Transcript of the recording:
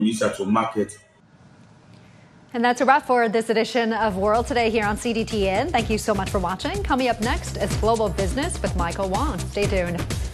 use that to market. And that's a wrap for this edition of World Today here on CDTN. Thank you so much for watching. Coming up next is Global Business with Michael Wong. Stay tuned.